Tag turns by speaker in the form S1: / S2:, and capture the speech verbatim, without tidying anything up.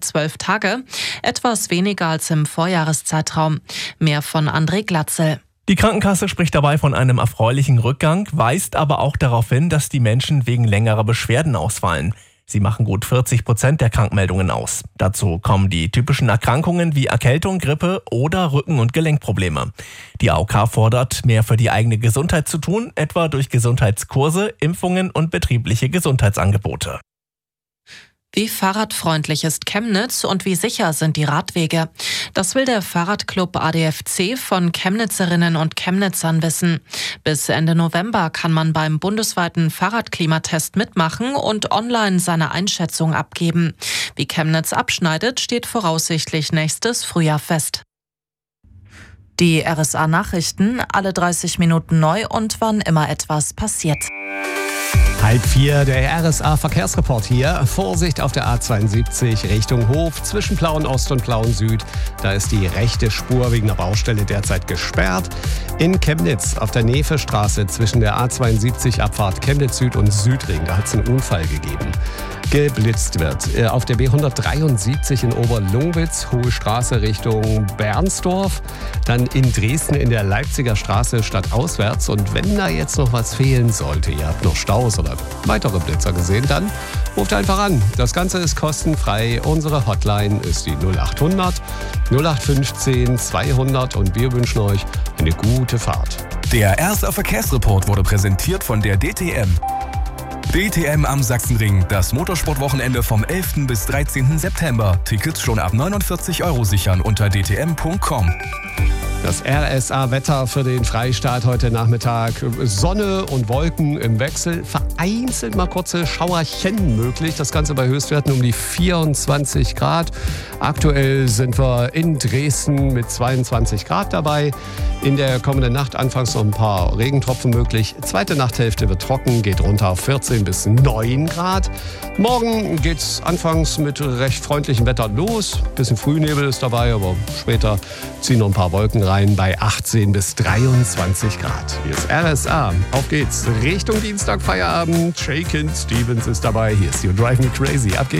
S1: zwölf Tage, etwas weniger als im Vorjahreszeitraum. Mehr von André Glatzel.
S2: Die Krankenkasse spricht dabei von einem erfreulichen Rückgang, weist aber auch darauf hin, dass die Menschen wegen längerer Beschwerden ausfallen. Sie machen gut vierzig Prozent der Krankmeldungen aus. Dazu kommen die typischen Erkrankungen wie Erkältung, Grippe oder Rücken- und Gelenkprobleme. Die A O K fordert, mehr für die eigene Gesundheit zu tun, etwa durch Gesundheitskurse, Impfungen und betriebliche Gesundheitsangebote.
S1: Wie fahrradfreundlich ist Chemnitz und wie sicher sind die Radwege? Das will der Fahrradclub A D F C von Chemnitzerinnen und Chemnitzern wissen. Bis Ende November kann man beim bundesweiten Fahrradklimatest mitmachen und online seine Einschätzung abgeben. Wie Chemnitz abschneidet, steht voraussichtlich nächstes Frühjahr fest. Die R S A-Nachrichten, alle dreißig Minuten neu und wann immer etwas passiert.
S3: Halb vier, der R S A-Verkehrsreport hier. Vorsicht auf der A zweiundsiebzig Richtung Hof zwischen Plauen Ost und Plauen Süd. Da ist die rechte Spur wegen der Baustelle derzeit gesperrt. In Chemnitz auf der Nevestraße zwischen der A zweiundsiebzig Abfahrt Chemnitz Süd und Südring, da hat es einen Unfall gegeben. Geblitzt wird. Auf der B hundertdreiundsiebzig in Oberlungwitz, Hohe Straße Richtung Bernsdorf. Dann in Dresden in der Leipziger Straße stadtauswärts. Und wenn da jetzt noch was fehlen sollte, ihr habt noch Staus oder weitere Blitzer gesehen, dann ruft einfach an. Das Ganze ist kostenfrei. Unsere Hotline ist die null achthundert null acht fünfzehn zweihundert und wir wünschen euch eine gute Fahrt.
S4: Der R S A-Verkehrsreport wurde präsentiert von der D T M. D T M am Sachsenring, das Motorsportwochenende vom elften bis dreizehnten September. Tickets schon ab neunundvierzig Euro sichern unter d t m punkt com.
S3: Das R S A-Wetter für den Freistaat heute Nachmittag. Sonne und Wolken im Wechsel. Vereinzelt mal kurze Schauerchen möglich. Das Ganze bei Höchstwerten um die vierundzwanzig Grad. Aktuell sind wir in Dresden mit zweiundzwanzig Grad dabei. In der kommenden Nacht anfangs noch ein paar Regentropfen möglich. Zweite Nachthälfte wird trocken, geht runter auf vierzehn bis neun Grad. Morgen geht's anfangs mit recht freundlichem Wetter los. Bisschen Frühnebel ist dabei, aber später ziehen noch ein paar Wolken rein bei achtzehn bis dreiundzwanzig Grad. Hier ist R S A. Auf geht's. Richtung Dienstag Feierabend. Shakin' Stevens ist dabei. Hier ist You Drive Me Crazy. Ab geht's.